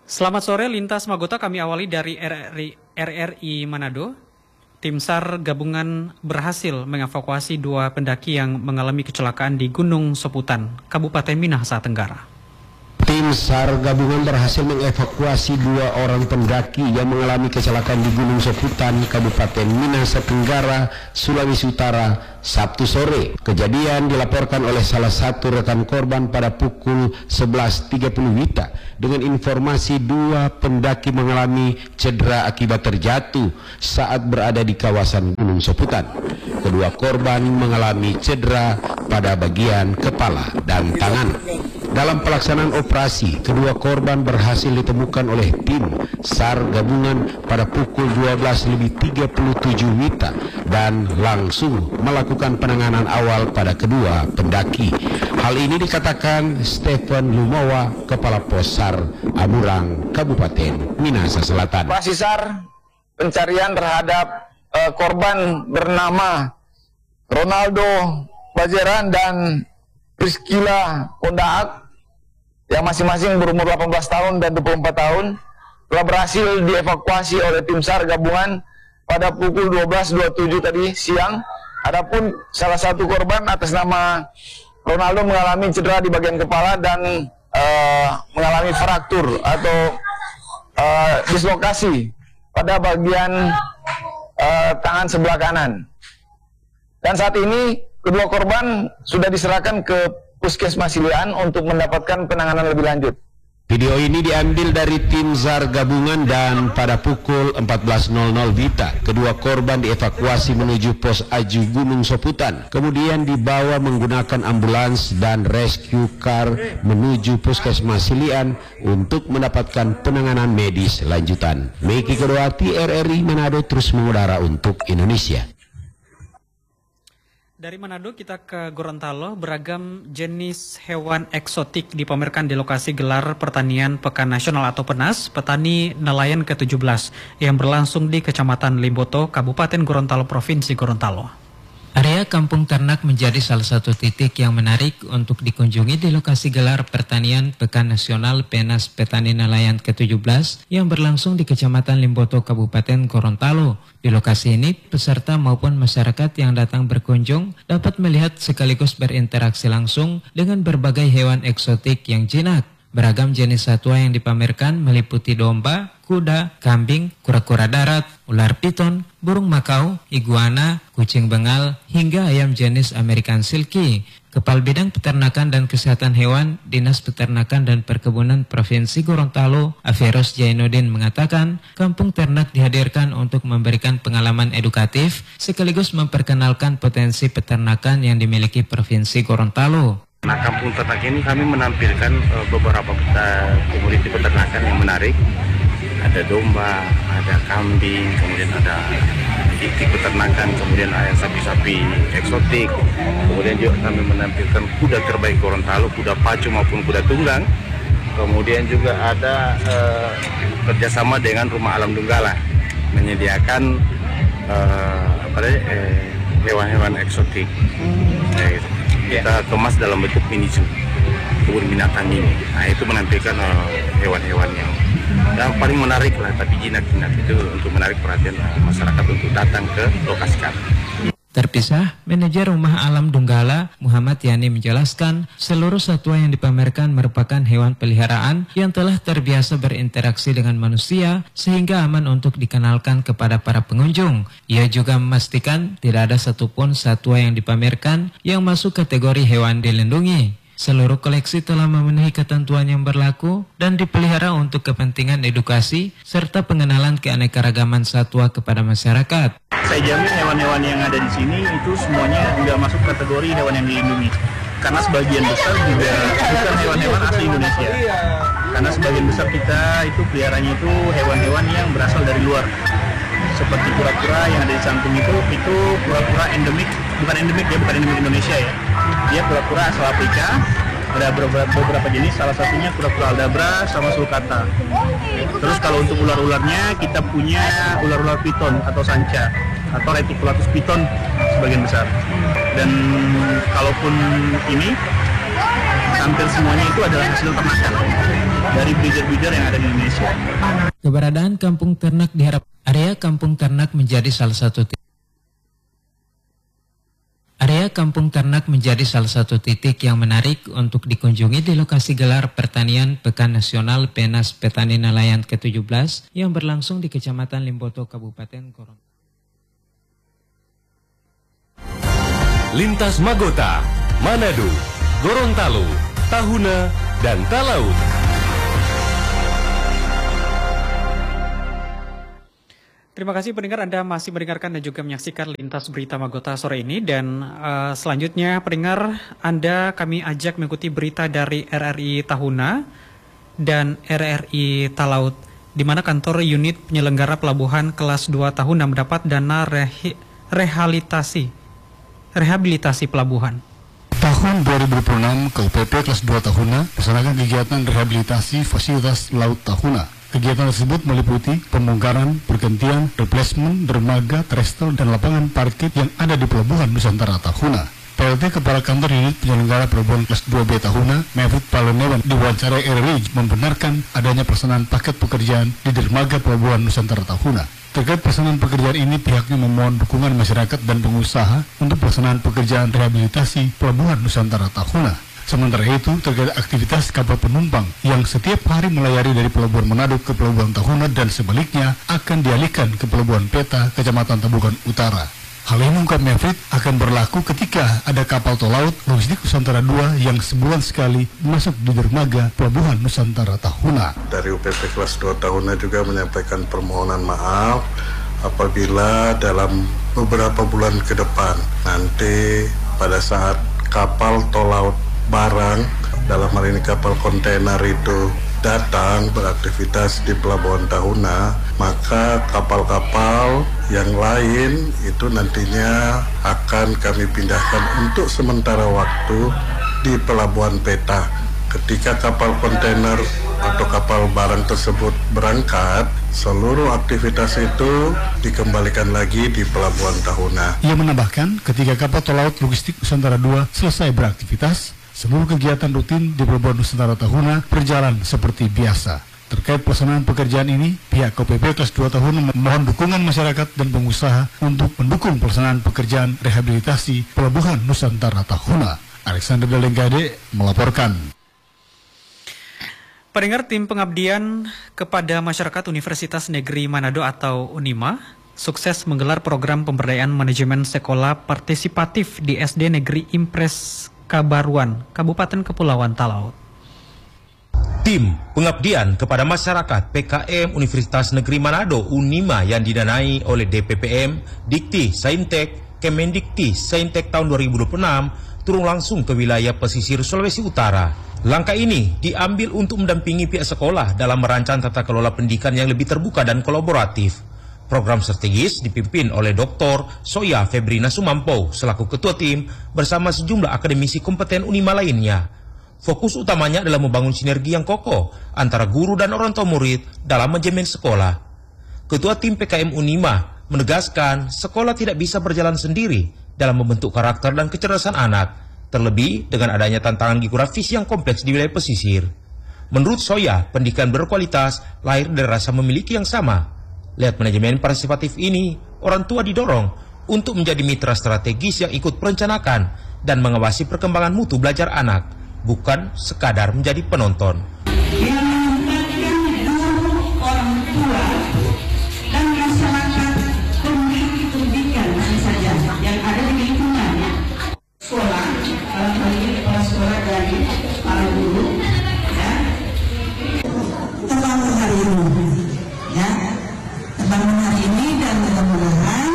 Selamat sore, Lintas Magota kami awali dari RRI Manado. Tim SAR gabungan berhasil mengevakuasi 2 pendaki yang mengalami kecelakaan di Gunung Soputan, Kabupaten Minahasa Tenggara. Tim SAR gabungan berhasil mengevakuasi 2 orang pendaki yang mengalami kecelakaan di Gunung Soputan, Kabupaten Minahasa Tenggara, Sulawesi Utara, Sabtu sore. Kejadian dilaporkan oleh salah satu rekan korban pada pukul 11.30 WITA dengan informasi 2 pendaki mengalami cedera akibat terjatuh saat berada di kawasan Gunung Soputan. Kedua korban mengalami cedera pada bagian kepala dan tangan. Dalam pelaksanaan operasi, kedua korban berhasil ditemukan oleh tim SAR gabungan pada pukul 12.37 WITA dan langsung melakukan penanganan awal pada kedua pendaki. Hal ini dikatakan Stephen Lumawa, Kepala Pos SAR Amurang, Kabupaten Minahasa Selatan. Operasi SAR pencarian terhadap korban bernama Ronaldo Bajeran dan Priscilla Pondaak yang masing-masing berumur 18 tahun dan 24 tahun telah berhasil dievakuasi oleh tim SAR gabungan pada pukul 12.27 tadi siang. Adapun salah satu korban atas nama Ronaldo mengalami cedera di bagian kepala dan mengalami fraktur atau dislokasi pada bagian tangan sebelah kanan. Dan saat ini kedua korban sudah diserahkan ke Puskesmas Ilian untuk mendapatkan penanganan lebih lanjut. Video ini diambil dari tim SAR gabungan dan pada pukul 14.00 WITA, kedua korban dievakuasi menuju pos Aju Gunung Soputan. Kemudian dibawa menggunakan ambulans dan rescue car menuju Puskesmas Ilian untuk mendapatkan penanganan medis lanjutan. Meki Kedawati, RRI Manado terus mengudara untuk Indonesia. Dari Manado kita ke Gorontalo, beragam jenis hewan eksotik dipamerkan di lokasi gelar pertanian Pekan Nasional atau PENAS Petani Nelayan ke-17 yang berlangsung di Kecamatan Limboto, Kabupaten Gorontalo, Provinsi Gorontalo. Area kampung ternak menjadi salah satu titik yang menarik untuk dikunjungi di lokasi gelar pertanian Pekan Nasional PENAS Petani Nelayan ke-17 yang berlangsung di Kecamatan Limboto, Kabupaten Gorontalo. Di lokasi ini, peserta maupun masyarakat yang datang berkunjung dapat melihat sekaligus berinteraksi langsung dengan berbagai hewan eksotik yang jinak. Beragam jenis satwa yang dipamerkan meliputi domba, kuda, kambing, kura-kura darat, ular piton, burung makau, iguana, kucing bengal, hingga ayam jenis American Silky. Kepala Bidang Peternakan dan Kesehatan Hewan Dinas Peternakan dan Perkebunan Provinsi Gorontalo, Aferos Jainuddin mengatakan, kampung ternak dihadirkan untuk memberikan pengalaman edukatif sekaligus memperkenalkan potensi peternakan yang dimiliki Provinsi Gorontalo. Nah, kampung ternak ini kami menampilkan beberapa komoditi peternakan yang menarik. Ada domba, ada kambing, kemudian ada itik peternakan, kemudian ada sapi-sapi eksotik. Kemudian juga kami menampilkan kuda terbaik Gorontalo, kuda pacu maupun kuda tunggang. Kemudian juga ada kerjasama dengan Rumah Alam Donggala menyediakan hewan-hewan eksotik. Kita kemas dalam bentuk mini zoo, kebun binatang ini. Nah, itu menampilkan hewan-hewan yang paling menarik lah, tapi jinak-jinak itu untuk menarik perhatian masyarakat untuk datang ke lokasi kami. Terpisah, manajer Rumah Alam Donggala Muhammad Yani menjelaskan seluruh satwa yang dipamerkan merupakan hewan peliharaan yang telah terbiasa berinteraksi dengan manusia sehingga aman untuk dikenalkan kepada para pengunjung. Ia juga memastikan tidak ada satupun satwa yang dipamerkan yang masuk kategori hewan dilindungi. Seluruh koleksi telah memenuhi ketentuan yang berlaku dan dipelihara untuk kepentingan edukasi serta pengenalan keanekaragaman satwa kepada masyarakat. Saya jamin hewan-hewan yang ada di sini itu semuanya juga masuk kategori hewan yang dilindungi. Karena sebagian besar juga bukan hewan-hewan asli Indonesia. Karena sebagian besar kita itu peliharanya itu hewan-hewan yang berasal dari luar. Seperti kura-kura yang ada di samping itu kura-kura endemik, bukan endemik Indonesia ya. Dia kura-kura asal Afrika. Ada beberapa jenis, salah satunya kura-kura aldabra sama sulcata. Terus kalau untuk ular-ularnya kita punya ular-ular piton atau sanca atau reticulatus piton sebagian besar. Dan kalaupun ini hampir semuanya itu adalah hasil ternakan. dari breeder-breeder yang ada di Indonesia. Keberadaan kampung ternak diharap area kampung ternak menjadi salah satu titik yang menarik untuk dikunjungi di lokasi gelar pertanian Pekan Nasional Penas Petani Nelayan ke-17 yang berlangsung di Kecamatan Limboto, Kabupaten Gorontalo. Lintas Magota, Manado, Gorontalo, Tahuna, dan Talaut. Terima kasih pendengar, Anda masih mendengarkan dan juga menyaksikan Lintas Berita Magota sore ini. Dan selanjutnya pendengar, kami ajak mengikuti berita dari RRI Tahuna dan RRI Talaut, di mana kantor unit penyelenggara pelabuhan kelas 2 Tahuna mendapat dana rehabilitasi pelabuhan. Tahun 2026, KUPP kelas 2 Tahuna melaksanakan kegiatan rehabilitasi fasilitas laut Tahuna. Kegiatan tersebut meliputi pembongkaran, pergantian, replacement, dermaga, trestel, dan lapangan parkir yang ada di Pelabuhan Nusantara Tahuna. PLT Kepala Kantor Unit Penyelenggara Pelabuhan Kelas 2B Tahuna, Mevut Palonewan, diwawancarai RRI membenarkan adanya pelaksanaan paket pekerjaan di dermaga Pelabuhan Nusantara Tahuna. Terkait pelaksanaan pekerjaan ini, pihaknya memohon dukungan masyarakat dan pengusaha untuk pelaksanaan pekerjaan rehabilitasi Pelabuhan Nusantara Tahuna. Sementara itu, terkait aktivitas kapal penumpang yang setiap hari melayari dari Pelabuhan Manado ke Pelabuhan Tahuna dan sebaliknya akan dialihkan ke Pelabuhan Peta, Kecamatan Tabukan Utara. Hal ini ungkap Mevrit akan berlaku ketika ada kapal tol laut logistik Nusantara 2 yang sebulan sekali masuk di dermaga Pelabuhan Nusantara Tahuna. Dari UPP kelas 2 Tahuna juga menyampaikan permohonan maaf apabila dalam beberapa bulan ke depan nanti pada saat kapal tol laut barang, dalam hal ini kapal kontainer itu datang beraktivitas di Pelabuhan Tahuna, maka kapal-kapal yang lain itu nantinya akan kami pindahkan untuk sementara waktu di Pelabuhan Peta. Ketika kapal kontainer atau kapal barang tersebut berangkat, seluruh aktivitas itu dikembalikan lagi di Pelabuhan Tahuna. Ia menambahkan, ketika kapal tol laut logistik Nusantara 2 selesai beraktivitas, seluruh kegiatan rutin di Pelabuhan Nusantara Tahuna berjalan seperti biasa. Terkait pelaksanaan pekerjaan ini, pihak KUPP kelas 2 Tahuna memohon dukungan masyarakat dan pengusaha untuk mendukung pelaksanaan pekerjaan rehabilitasi Pelabuhan Nusantara Tahuna. Alexander Dalengkade melaporkan. Pendengar, tim pengabdian kepada masyarakat Universitas Negeri Manado atau UNIMA sukses menggelar program pemberdayaan manajemen sekolah partisipatif di SD Negeri Impres Kabaruan, Kabupaten Kepulauan Talaut. Tim pengabdian kepada masyarakat PKM Universitas Negeri Manado UNIMA yang didanai oleh DPPM, Dikti, Saintek, Kemendikti, Saintek tahun 2026 turun langsung ke wilayah pesisir Sulawesi Utara. Langkah ini diambil untuk mendampingi pihak sekolah dalam merancang tata kelola pendidikan yang lebih terbuka dan kolaboratif. Program strategis dipimpin oleh Dr. Soya Febrina Sumampo selaku ketua tim bersama sejumlah akademisi kompeten UNIMA lainnya. Fokus utamanya adalah membangun sinergi yang kokoh antara guru dan orang tua murid dalam manajemen sekolah. Ketua tim PKM UNIMA menegaskan sekolah tidak bisa berjalan sendiri dalam membentuk karakter dan kecerdasan anak, terlebih dengan adanya tantangan geografis yang kompleks di wilayah pesisir. Menurut Soya, pendidikan berkualitas lahir dari rasa memiliki yang sama. Lewat manajemen partisipatif ini, orang tua didorong untuk menjadi mitra strategis yang ikut merencanakan dan mengawasi perkembangan mutu belajar anak, bukan sekadar menjadi penonton. Yang melibatkan guru, orang tua, dan masyarakat pemilik pendidikan saja yang ada di lingkungan sekolah, dalam hal ini kepala sekolah dari para guru, ya, terbangun hari ini, ya. Bangun hari ini dan mudah-mudahan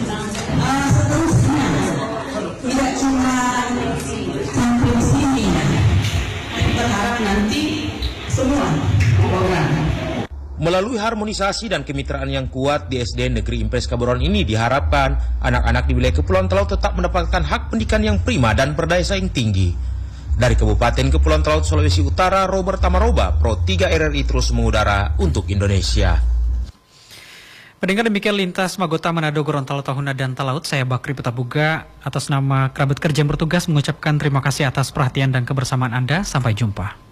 seterusnya tidak cuma sampai sini, berharap nanti semua program. Melalui harmonisasi dan kemitraan yang kuat di SD Negeri Impres Kabaruan ini diharapkan anak-anak di wilayah Kepulauan Talaut tetap mendapatkan hak pendidikan yang prima dan berdaya saing tinggi. Dari Kabupaten Kepulauan Talaut, Sulawesi Utara, Robert Tamaroba, Pro 3 RRI terus mengudara untuk Indonesia. Pendengar, demikian Lintas Magota Manado, Gorontalo, Tahuna, dan Talaut. Saya Bakri Petabuga atas nama kerabat kerja yang bertugas mengucapkan terima kasih atas perhatian dan kebersamaan Anda. Sampai jumpa.